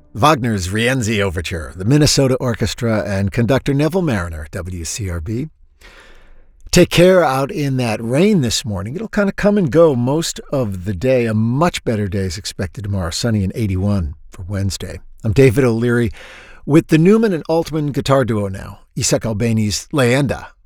Wagner's Rienzi Overture, the Minnesota Orchestra, and conductor Neville Mariner, WCRB. Take care out in that rain this morning. It'll kind of come and go most of the day. A much better day is expected tomorrow, sunny and 81 for Wednesday. I'm David O'Leary with the Newman and Altman guitar duo now, Isaac Albeni's Leyenda.